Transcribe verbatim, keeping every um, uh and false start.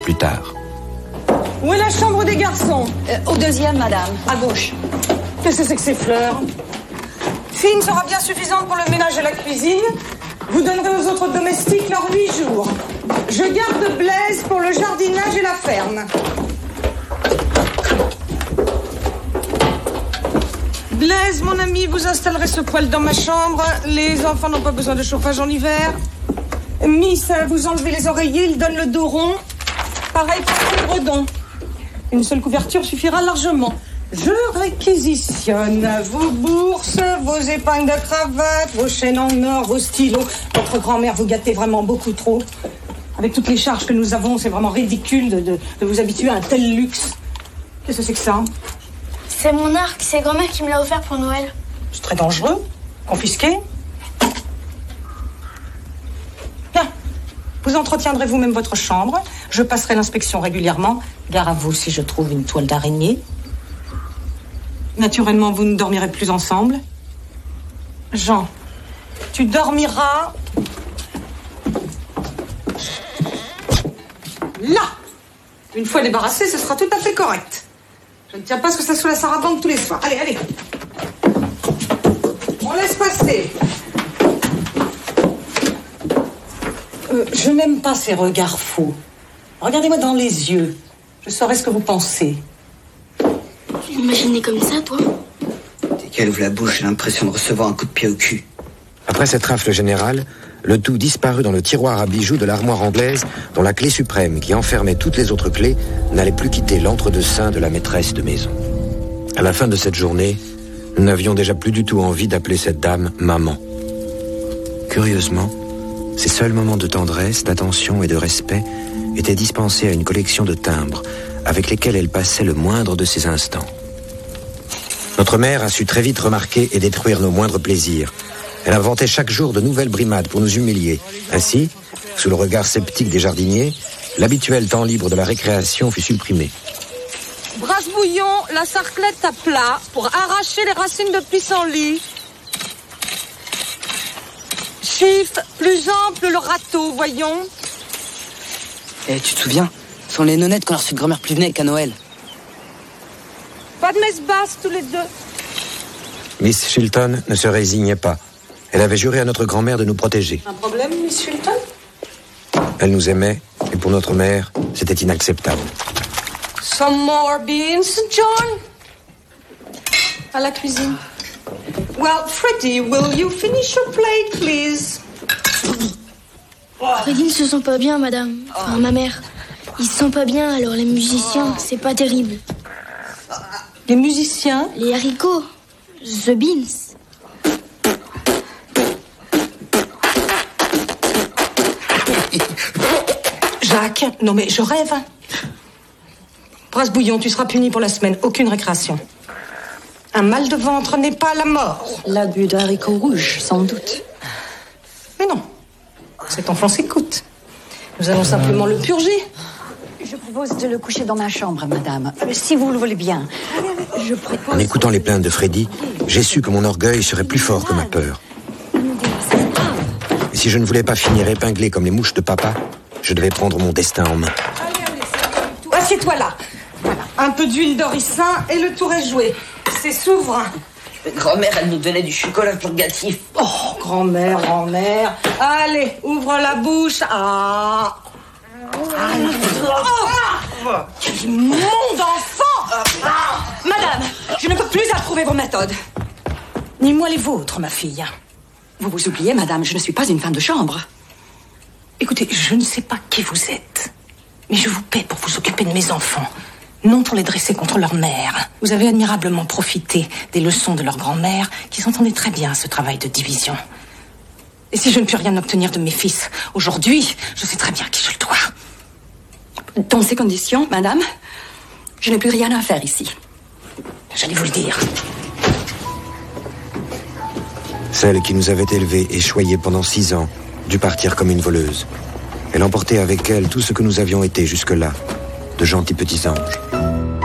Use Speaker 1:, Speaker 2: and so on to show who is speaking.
Speaker 1: Plus tard.
Speaker 2: Où est la chambre des garçons?
Speaker 3: euh, Au deuxième, madame, à gauche.
Speaker 2: Qu'est-ce que c'est que ces fleurs? Fine sera bien suffisante pour le ménage et la cuisine. Vous donnerez aux autres domestiques leurs huit jours. Je garde Blaise pour le jardinage et la ferme. Blaise, mon ami, vous installerez ce poêle dans ma chambre. Les enfants n'ont pas besoin de chauffage en hiver. Miss, vous enlevez les oreillers, ils donnent le dos rond. Pareil pour le redon. Une seule couverture suffira largement. Je réquisitionne vos bourses, vos épingles de cravate, vos chaînes en or, vos stylos. Votre grand-mère vous gâtez vraiment beaucoup trop. Avec toutes les charges que nous avons, c'est vraiment ridicule de, de, de vous habituer à un tel luxe. Qu'est-ce que c'est que ça?
Speaker 4: C'est mon arc, c'est grand-mère qui me l'a offert pour Noël.
Speaker 2: C'est très dangereux. Confisqué. Bien. Vous entretiendrez vous-même votre chambre. Je passerai l'inspection régulièrement. Gare à vous si je trouve une toile d'araignée. Naturellement, vous ne dormirez plus ensemble. Jean, tu dormiras là. Une fois débarrassé, ce sera tout à fait correct. Je ne tiens pas à ce que ça soit la sarabande tous les soirs. Allez, allez. On laisse passer. Euh, je n'aime pas ces regards fous. Regardez-moi dans les yeux. Je saurai ce que vous pensez.
Speaker 4: Imaginez comme ça, toi?
Speaker 5: Dès qu'elle ouvre la bouche, j'ai l'impression de recevoir un coup de pied au cul.
Speaker 1: Après cette rafle générale, le tout disparut dans le tiroir à bijoux de l'armoire anglaise dont la clé suprême qui enfermait toutes les autres clés n'allait plus quitter l'entre-deux-seins de la maîtresse de maison. À la fin de cette journée, nous n'avions déjà plus du tout envie d'appeler cette dame maman. Curieusement, ces seuls moments de tendresse, d'attention et de respect étaient dispensés à une collection de timbres avec lesquels elle passait le moindre de ses instants. Notre mère a su très vite remarquer et détruire nos moindres plaisirs. Elle inventait chaque jour de nouvelles brimades pour nous humilier. Ainsi, sous le regard sceptique des jardiniers, l'habituel temps libre de la récréation fut supprimé.
Speaker 2: Brasse-bouillon, la sarclette à plat pour arracher les racines de pissenlit. Chiffre, plus ample le râteau, voyons.
Speaker 5: Eh, tu te souviens? Ce sont les nonnettes qu'on a reçues de grand-mère Pluvenel qu'à Noël.
Speaker 2: Pas de messe basse tous les deux.
Speaker 1: Miss Chilton ne se résignait pas. Elle avait juré à notre grand-mère de nous protéger.
Speaker 2: Un problème, Miss Chilton?
Speaker 1: Elle nous aimait, et pour notre mère, c'était inacceptable.
Speaker 2: Some more beans, John? À la cuisine. Well, Freddie, will you finish your plate, please?
Speaker 4: Freddy ne se sent pas bien, madame. Enfin, ma mère. Il se sent pas bien, alors les musiciens, c'est pas terrible.
Speaker 2: Les musiciens?
Speaker 4: Les haricots. The beans.
Speaker 2: Jacques, non mais je rêve. Brasse-bouillon, tu seras puni pour la semaine. Aucune récréation. Un mal de ventre n'est pas la mort.
Speaker 3: L'abus de haricots rouges, sans doute.
Speaker 2: Mais non. Cet enfant s'écoute. Nous allons simplement le purger.
Speaker 3: Je propose de le coucher dans ma chambre, madame. Euh, Si vous le voulez bien. Je propose...
Speaker 1: En écoutant les plaintes de Freddy, j'ai su que mon orgueil serait plus fort que ma peur. Et si je ne voulais pas finir épinglé comme les mouches de papa, je devais prendre mon destin en main.
Speaker 2: Assieds-toi là. Voilà. Un peu d'huile d'oricin et le tour est joué. C'est souverain.
Speaker 5: Grand-mère, elle nous donnait du chocolat purgatif.
Speaker 2: Oh, grand-mère, grand-mère. Allez, ouvre la bouche. Ah. Oh. Quel immonde enfant.
Speaker 3: Madame, je ne peux plus approuver vos méthodes.
Speaker 2: Ni moi les vôtres, ma fille.
Speaker 3: Vous vous oubliez, madame, je ne suis pas une femme de chambre.
Speaker 2: Écoutez, je ne sais pas qui vous êtes, mais je vous paie pour vous occuper de mes enfants, non pour les dresser contre leur mère. Vous avez admirablement profité des leçons de leur grand-mère, qui s'entendait très bien à ce travail de division. Et si je ne puis rien obtenir de mes fils aujourd'hui, je sais très bien à qui je le dois.
Speaker 3: Dans ces conditions, madame, je n'ai plus rien à faire ici.
Speaker 2: J'allais vous le dire.
Speaker 1: Celle qui nous avait élevés et choyés pendant six ans dut partir comme une voleuse. Elle emportait avec elle tout ce que nous avions été jusque-là, de gentils petits anges.